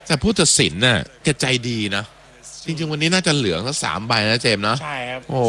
แต่ผู้ตัดสินน่ะแกใจดีนะจริงๆวันนี้น่าจะเหลืองทั้ง3 ใบนะเจมส์นะใช่ครับโอ้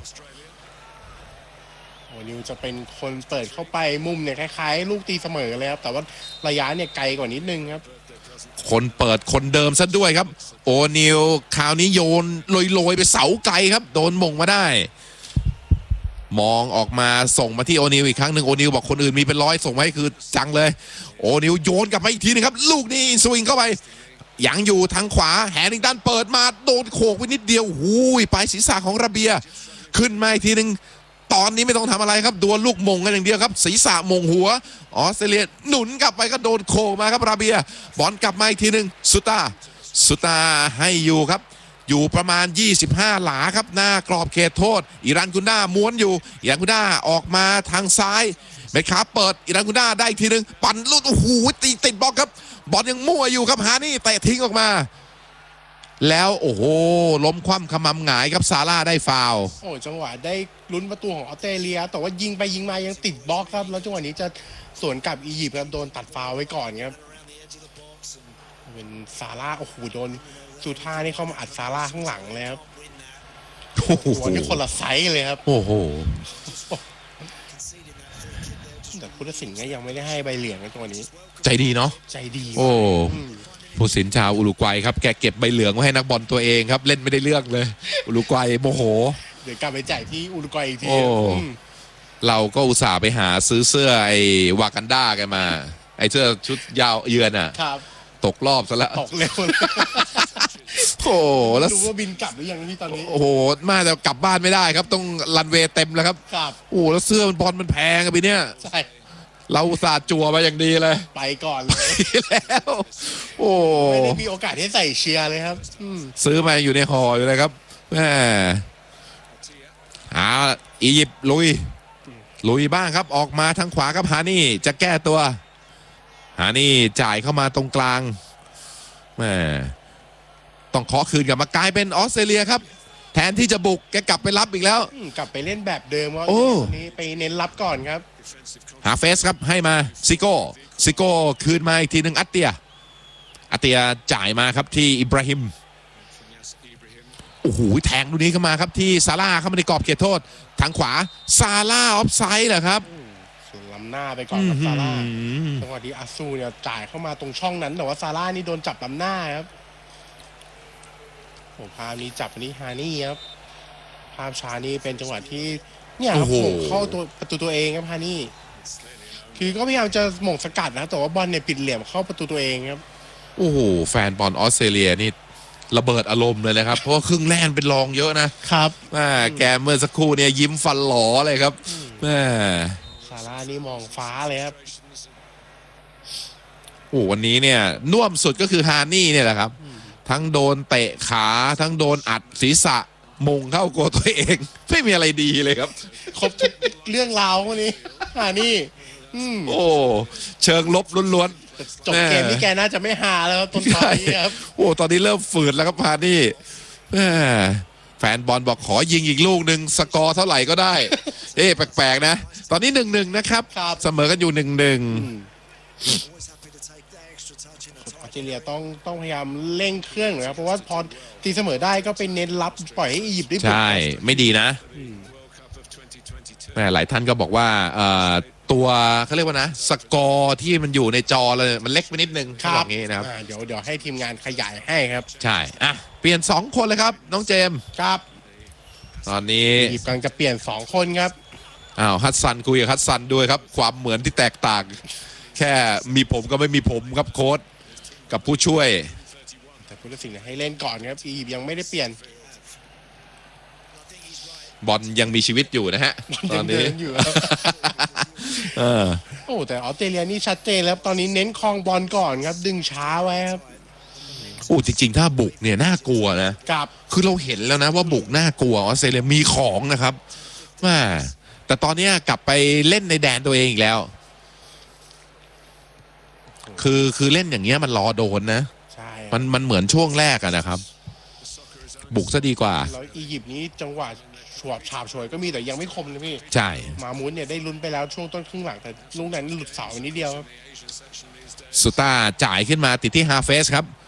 นิวจะเป็นคนเปิดเข้าไปมุมเนี่ยคล้ายๆลูกตีเสมอเลยครับแต่ว่าระยะเนี่ยไกลกว่านิดนึงครับคนเปิดคนเดิมซะด้วยครับโอนิลคราวนี้โยนลอยๆไปเสาไกลครับโดนมงมาได้มองออกมาส่งมาที่โอนิลอีกครั้งหนึ่งโอนิลบอกคนอื่นมีเป็นร้อยส่งมาให้คือจังเลยโอนิลโยนกลับมาอีกทีนึงครับลูกนี้สวิงเข้าไปยังอยู่ทางขวาแฮนิงตันเปิดมาโดนโขกไปนิดเดียวหูยปลายศีรษะของระเบียขึ้นมาอีกทีนึงตอนนี้ไม่ต้องทำอะไรครับดวลลูกมงกันอย่างเดียวครับศีรษะมงหัวออสเตรเลียหนุนกลับไปก็โดนโขกมาครับระเบียบอลกลับมาอีกทีนึงสุตาให้อยู่ครับอยู่ประมาณ25 หลาครับหน้ากรอบเขตโทษอิรันกุนด้าม้วนอยู่อิรันกุนด้าออกมาทางซ้ายเมคาเปิดอิรันกุนด้าได้อีกทีนึงปั่นลูกโอ้โหตีติดบล็อกครับบอลยังมั่วอยู่ครับฮานี่เตะทิ้งออกมาแล้วโอ้โหล้มคว่ำขมำหงายครับซาร่าได้ฟาวล์โอ้จังหวะได้ลุ้นประตูของออสเตรเลียแต่ว่ายิงไปยิงมายังติดบล็อกครับแล้วจังหวะนี้จะสวนกลับอียิปต์ครับโดนตัดฟาวล์ไว้ก่อนครับเป็นซาร่าโอ้โหโดนซูท่านี่เข้ามาอัดซาร่าข้างหลังเลยครับหัวนี่คนละไซส์เลยครับโอ้โหแต่ผู้ตัดสินก็ยังไม่ได้ให้ใบเหลืองในตัวนี้ใจดีเนาะใจดีโอ้ผู้สินชาวอุรุกวัยครับแกเก็บใบเหลืองไว้ให้นักบอลตัวเองครับเล่นไม่ได้เลือกเลยอุรุกวัยโมโหเดี๋ยวกลับไปจ่ายที่อุรุกวัยอีกทีเราก็อุตส่าห์ไปหาซื้อเสื้อไอ้วากันดากันมาไอ้เสื้อชุดยาวเยือนอ่ะตกรอบซะแล้วตกเร็วโอ้แล้วดูว่าบินกลับหรือยังที่ตอนนี้โอ้โหมาแต่กลับบ้านไม่ได้ครับต้องรันเวย์เต็มแล้วครับโอ้แล้วเสื้อมันบอลมันแพงอะพี่เนี่ยใช่เราอุตส่าห์จั่วมาอย่างดีเลยไปก่อนเลยแล้วโอ้ไม่ได้มีโอกาสให้ใส่เชียร์เลยครับซื้อมาอยู่ในห่ออยู่เลยครับแหมอียิปต์ลุยบ้างครับออกมาทางขวาครับฮานี่จะแก้ตัวฮานี่จ่ายเข้ามาตรงกลางแหมต้องขอคืนกลับมากลายเป็นออสเตรเลียครับแทนที่จะบุกแกกลับไปรับอีกแล้วกลับไปเล่นแบบเดิมว่านี้ไปเน้นรับก่อนครับหาเฟสครับให้มาซิโก้คืนมาอีกทีหนึ่งอัตเตียจ่ายมาครับที่อิบราฮิมโอ้โหแทงลูกนี้เข้ามาครับที่ซาร่าเข้ามาในกรอบเขตโทษทางขวาซาร่าออฟไซด์เหรอครับล้ำหน้าไปก่อนกับซาร่าจังหวะที่อาซูเนี่ยจ่ายเข้ามาตรงช่องนั้นแต่ว่าซาร่านี่โดนจับล้ำหน้าครับภาพนี้จับนี้ฮานี่ครับภาพช้านี่เป็นจังหวะที่เนี่ยครับหม่งเข้าตัวประตูตัวเองครับฮานี่คือก็พยายามจะหม่งสกัดนะแต่ว่าบอลเนี่ยปิดเหลี่ยมเข้าประตูตัวเองครับโอ้โหแฟนบอลออสเตรเลียนี่ระเบิดอารมณ์เลยนะครับเพราะว่าครึ่งแรกเป็นรองเยอะนะครับแกเมื่อสักครู่เนี่ยยิ้มฟันหลอเลยครับซาร่านี่มองฟ้าเลยครับโอ้วันนี้เนี่ยน่วมสุดก็คือฮานี่เนี่ยแหละครับทั้งโดนเตะขาทั้งโดนอัดศีรษะมงเข้าโกตัวเองไม่มีอะไรดีเลยครับครบทุกเรื่องราวพวกนี้นี่โอ้เชิงลบล้วนๆจบเกมนี้แกน่าจะไม่หาแล้วต้นตอนนี้ครับโอ้ตอนนี้เริ่มฝืดแล้วครับฮานี่แฟนบอลบอกขอยิงอีกลูกหนึ่งสกอร์เท่าไหร่ก็ได้แปลกๆนะตอนนี้1-1นะครับเสมอกันอยู่1-1 ออสเตรเลียต้องพยายามเร่งเครื่องหน่อยครับเพราะว่าพอตีเสมอได้ก็ไปเน้นรับปล่อยให้อียิปต์ได้ใช่ไม่ดีนะหลายท่านก็บอกว่าตัวเขาเรียกว่านะสกอร์ที่มันอยู่ในจอเลยมันเล็กไปนิดนึงแบบนี้นะครับเดี๋ยวให้ทีมงานขยายให้ครับใช่เปลี่ยน2คนเลยครับน้องเจมครับตอนนี้อียิปต์กำลังจะเปลี่ยน2คนครับฮัสซันคุยกับฮัสซันด้วยครับความเหมือนที่แตกต่างแค่มีผมก็ไม่มีผมครับโค้ชกับผู้ช่วยแต่ผู้ตัดสินให้เล่นก่อนครับอียิปต์ยังไม่ได้เปลี่ยนบอลยังมีชีวิตอยู่นะฮะตอนนี้อยู่โอ้แต่ออสเตรเลียนี่ชัดเจนแล้วตอนนี้เน้นครองบอลก่อนครับดึงช้าไว้ครับโอ้จริงๆถ้าบุกเนี่ยน่ากลัวนะครับคือเราเห็นแล้วนะว่าบุกน่ากลัวออสเตรเลียมีของนะครับแต่ตอนนี้กลับไปเล่นในแดนตัวเองอีกแล้วคือเล่นอย่างเงี้ยมันรอโดนนะใช่มันเหมือนช่วงแรกนะครับบุกซะดีกว่าแล้วอียิปต์นี้จังหวะฉวบฉาบฉวยก็มีแต่ยังไม่คมเลยพี่ใช่มามุนเนี่ยได้ลุ้นไปแล้วช่วงต้นครึ่งหลังแต่ลูกนั้นหลุดเสานิดเดียวครับสุต้าจ่ายขึ้นมาติดที่ฮาเฟสครับ